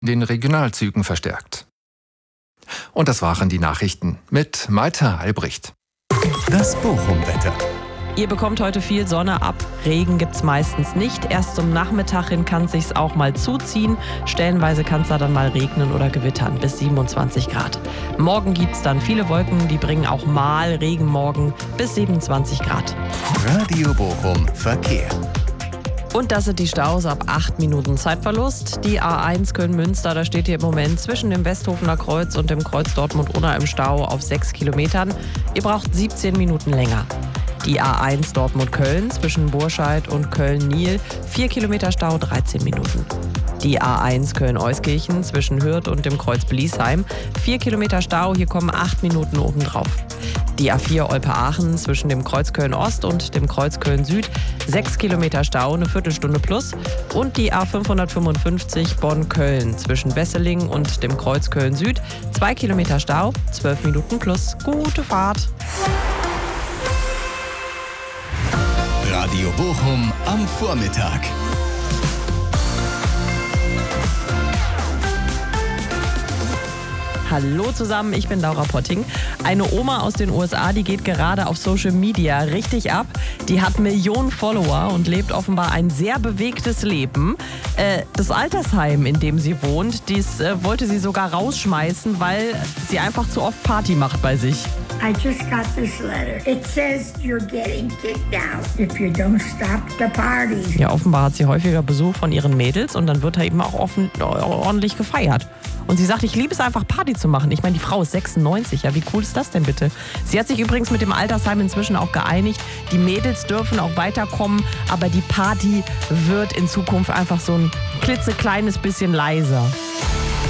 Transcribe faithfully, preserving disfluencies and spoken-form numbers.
in den Regionalzügen verstärkt. Und das waren die Nachrichten mit Maita Albrecht. Das Bochum-Wetter. Ihr bekommt heute viel Sonne ab. Regen gibt's meistens nicht. Erst zum Nachmittag hin kann es sich auch mal zuziehen. Stellenweise kann es da dann mal regnen oder gewittern bis siebenundzwanzig Grad. Morgen gibt's dann viele Wolken, die bringen auch mal Regenmorgen bis siebenundzwanzig Grad. Radio Bochum Verkehr. Und das sind die Staus ab acht Minuten Zeitverlust. Die A eins Köln-Münster, da steht hier im Moment zwischen dem Westhofener Kreuz und dem Kreuz Dortmund-Unna im Stau auf sechs Kilometern. Ihr braucht siebzehn Minuten länger. Die A eins Dortmund-Köln zwischen Burscheid und Köln-Niel, vier Kilometer Stau, dreizehn Minuten. Die A eins Köln-Euskirchen zwischen Hürth und dem Kreuz Bliesheim, vier Kilometer Stau, hier kommen acht Minuten obendrauf. Die A vier Olpe-Aachen zwischen dem Kreuz Köln-Ost und dem Kreuz Köln-Süd, sechs Kilometer Stau, eine Viertelstunde plus. Und die A fünfhundertfünfundfünfzig Bonn-Köln zwischen Wesseling und dem Kreuz Köln-Süd, zwei Kilometer Stau, zwölf Minuten plus. Gute Fahrt! Radio Bochum am Vormittag. Hallo zusammen, ich bin Laura Potting. Eine Oma aus den U S A, die geht gerade auf Social Media richtig ab. Die hat Millionen Follower und lebt offenbar ein sehr bewegtes Leben. Äh, das Altersheim, in dem sie wohnt, dies äh, wollte sie sogar rausschmeißen, weil sie einfach zu oft Party macht bei sich. I just got this letter. It says you're getting kicked out if you don't stop the party. Ja, offenbar hat sie häufiger Besuch von ihren Mädels und dann wird da eben auch offen, ordentlich gefeiert. Und sie sagt, ich liebe es einfach, Party zu machen. Ich meine, die Frau ist sechsundneunzig. Ja, wie cool ist das denn bitte? Sie hat sich übrigens mit dem Altersheim inzwischen auch geeinigt. Die Mädels dürfen auch weiterkommen, aber die Party wird in Zukunft einfach so ein klitzekleines bisschen leiser.